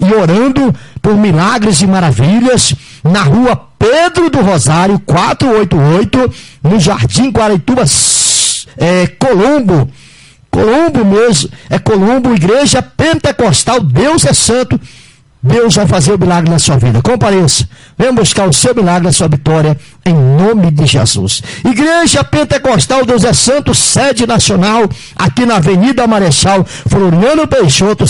e orando por milagres e maravilhas na rua Pedro do Rosário, 488, no Jardim Guaraituba, Colombo. Colombo mesmo, Colombo, Igreja Pentecostal, Deus é Santo. Deus vai fazer o milagre na sua vida. Compareça. Venha buscar o seu milagre, a sua vitória, em nome de Jesus. Igreja Pentecostal, Deus é Santo, sede nacional, aqui na Avenida Marechal Floriano Peixoto,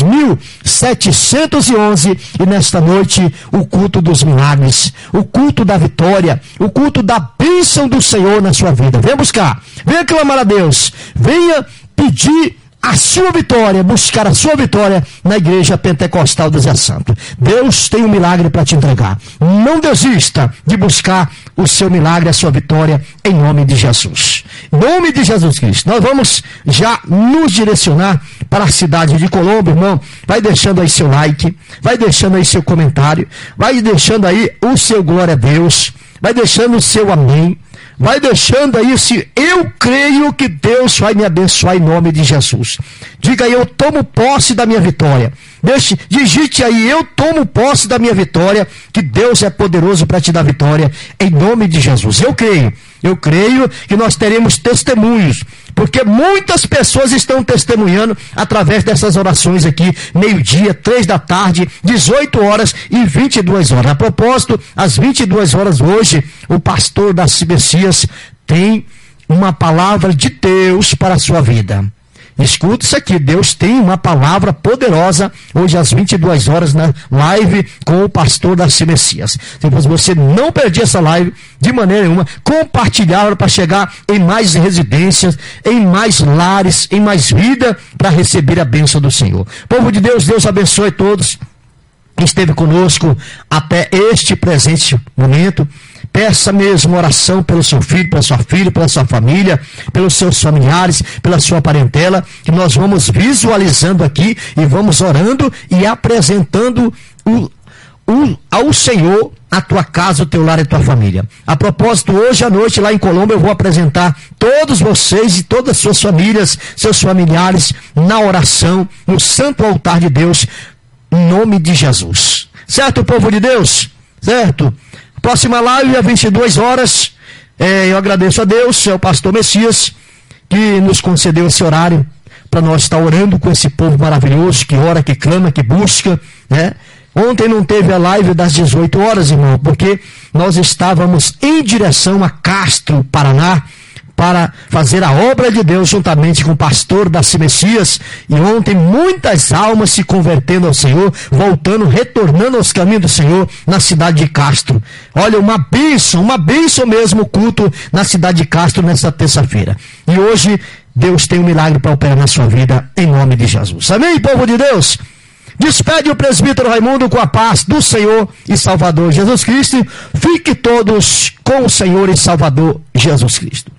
6.711. E nesta noite, o culto dos milagres, o culto da vitória, o culto da bênção do Senhor na sua vida. Venha buscar, venha clamar a Deus, venha pedir a sua vitória, buscar a sua vitória na Igreja Pentecostal Deus é Santo. Deus tem um milagre para te entregar. Não desista de buscar o seu milagre, a sua vitória, em nome de Jesus. Em nome de Jesus Cristo. Nós vamos já nos direcionar para a cidade de Colombo, irmão. Vai deixando aí seu like, vai deixando aí seu comentário, vai deixando aí o seu glória a Deus, vai deixando o seu amém. Vai deixando aí, se eu creio que Deus vai me abençoar em nome de Jesus. Diga aí, eu tomo posse da minha vitória. Digite aí, eu tomo posse da minha vitória, que Deus é poderoso para te dar vitória, em nome de Jesus. Eu creio que nós teremos testemunhos, porque muitas pessoas estão testemunhando através dessas orações aqui, meio-dia, 3 da tarde, 18 horas e 22 horas. A propósito, às 22 horas hoje, o pastor Darcy Messias tem uma palavra de Deus para a sua vida. Escuta isso aqui, Deus tem uma palavra poderosa hoje às 22 horas na live com o pastor Darcy Messias. Se você não perder essa live de maneira nenhuma, compartilhar para chegar em mais residências, em mais lares, em mais vida, para receber a bênção do Senhor. Povo de Deus, Deus abençoe todos que esteve conosco até este presente momento. Peça mesmo oração pelo seu filho, pela sua filha, pela sua família, pelos seus familiares, pela sua parentela, que nós vamos visualizando aqui e vamos orando e apresentando ao Senhor a tua casa, o teu lar e a tua família. A propósito, hoje à noite lá em Colombo eu vou apresentar todos vocês e todas as suas famílias, seus familiares, na oração, no santo altar de Deus, em nome de Jesus. Certo, povo de Deus? Certo? Próxima live, às 22 horas, eu agradeço a Deus, ao pastor Messias, que nos concedeu esse horário para nós estar orando com esse povo maravilhoso, que ora, que clama, que busca, né? Ontem não teve a live das 18 horas, irmão, porque nós estávamos em direção a Castro, Paraná, para fazer a obra de Deus juntamente com o pastor Darcy Messias, e ontem muitas almas se convertendo ao Senhor, voltando, retornando aos caminhos do Senhor na cidade de Castro. Olha, uma bênção mesmo o culto na cidade de Castro nesta terça-feira. E hoje Deus tem um milagre para operar na sua vida, em nome de Jesus. Amém, povo de Deus? Despede o presbítero Raimundo com a paz do Senhor e Salvador Jesus Cristo. Fique todos com o Senhor e Salvador Jesus Cristo.